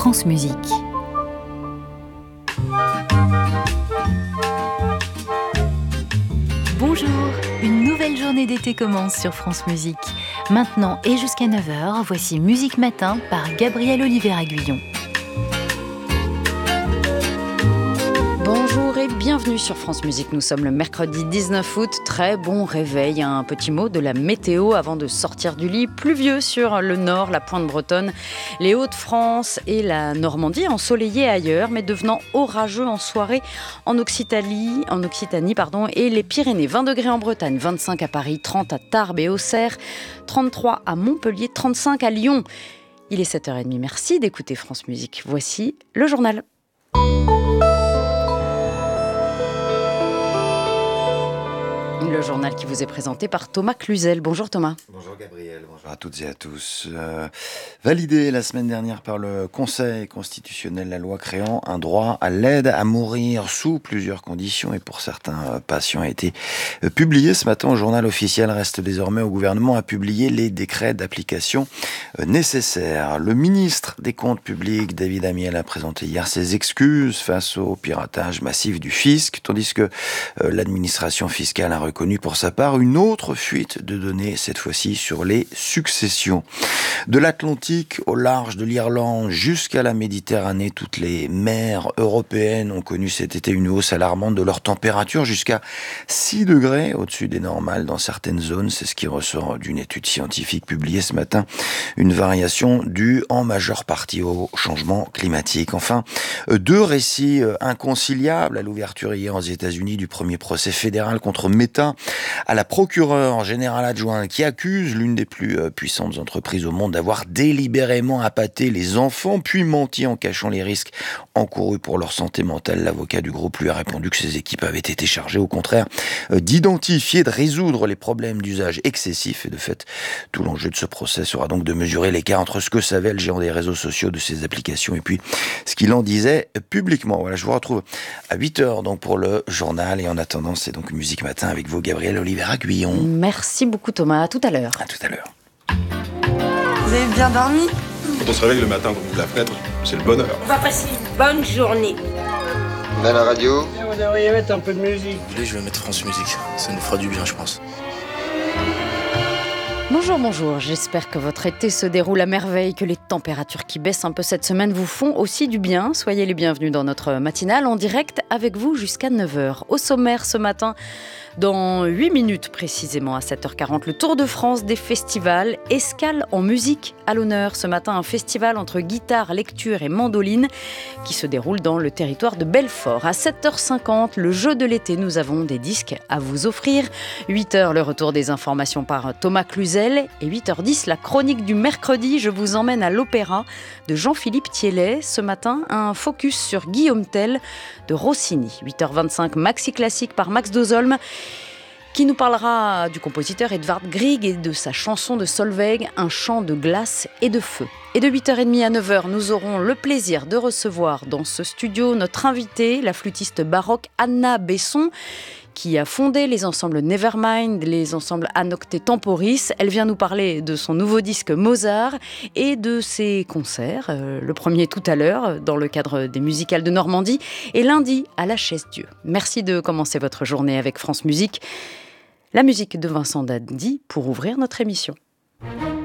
France Musique. Bonjour, une nouvelle journée d'été commence sur France Musique. Maintenant et jusqu'à 9h, voici Musique Matin par Gabriel Oliver-Aguillon. Bonjour et bienvenue sur France Musique. Nous sommes le mercredi 19 août. Très bon réveil. Un petit mot de la météo avant de sortir du lit. Pluvieux sur le nord, la pointe bretonne, les Hauts-de-France et la Normandie. Ensoleillé ailleurs, mais devenant orageux en soirée en Occitanie, et les Pyrénées. 20 degrés en Bretagne, 25 à Paris, 30 à Tarbes et Auxerre, 33 à Montpellier, 35 à Lyon. Il est 7h30. Merci d'écouter France Musique. Voici le journal. Le journal qui vous est présenté par Thomas Cluzel. Bonjour Thomas. Bonjour Gabriel, bonjour à toutes et à tous. Validée la semaine dernière par le Conseil constitutionnel, la loi créant un droit à l'aide à mourir sous plusieurs conditions et pour certains patients a été publiée ce matin au journal officiel. Reste désormais au gouvernement à publier les décrets d'application nécessaires. Le ministre des Comptes publics, David Amiel, a présenté hier ses excuses face au piratage massif du fisc, tandis que l'administration fiscale a reconnu pour sa part une autre fuite de données, cette fois-ci sur les successions. De l'Atlantique au large de l'Irlande jusqu'à la Méditerranée, toutes les mers européennes ont connu cet été une hausse alarmante de leur température jusqu'à 6 degrés au-dessus des normales dans certaines zones. C'est ce qui ressort d'une étude scientifique publiée ce matin. Une variation due en majeure partie au changement climatique. Enfin, deux récits inconciliables à l'ouverture hier aux États-Unis du premier procès fédéral contre Meta, à la procureure générale adjointe qui accuse l'une des plus puissantes entreprises au monde d'avoir délibérément appâté les enfants puis menti en cachant les risques encourus pour leur santé mentale. L'avocat du groupe lui a répondu que ses équipes avaient été chargées au contraire d'identifier, de résoudre les problèmes d'usage excessif et de fait tout l'enjeu de ce procès sera donc de mesurer l'écart entre ce que savait le géant des réseaux sociaux de ses applications et puis ce qu'il en disait publiquement. Voilà, je vous retrouve à 8h donc pour le journal et en attendant c'est donc Musique Matin avec vous Gabriel Oliver-Aguillon. Merci beaucoup Thomas, à tout à l'heure. À tout à l'heure. Vous avez bien dormi ? Quand on se réveille le matin, qu'on ouvre la fenêtre, c'est le bonheur. On va passer une bonne journée. On a la radio. Vous devriez mettre un peu de musique. Je vais mettre France Musique, ça nous fera du bien je pense. Bonjour, j'espère que votre été se déroule à merveille, que les températures qui baissent un peu cette semaine vous font aussi du bien. Soyez les bienvenus dans notre matinale en direct avec vous jusqu'à 9h. Au sommaire ce matin, dans 8 minutes précisément à 7h40, le Tour de France des festivals, escale en musique à l'honneur. Ce matin, un festival entre guitare, lecture et mandoline qui se déroule dans le territoire de Belfort. À 7h50, le jeu de l'été, nous avons des disques à vous offrir. 8h, le retour des informations par Thomas Cluzel. Et 8h10, la chronique du mercredi. Je vous emmène à l'opéra de Jean-Philippe Thiellet. Ce matin, un focus sur Guillaume Tell de Rossini. 8h25, Maxi Classique par Max Dozolm, qui nous parlera du compositeur Edvard Grieg et de sa chanson de Solveig, Un chant de glace et de feu. Et de 8h30 à 9h, nous aurons le plaisir de recevoir dans ce studio notre invitée, la flûtiste baroque Anna Besson, qui a fondé les ensembles Nevermind, les ensembles Anocte Temporis. Elle vient nous parler de son nouveau disque Mozart et de ses concerts. Le premier tout à l'heure, dans le cadre des musicales de Normandie, et lundi à la Chaise-Dieu. Merci de commencer votre journée avec France Musique. La musique de Vincent Dandy pour ouvrir notre émission.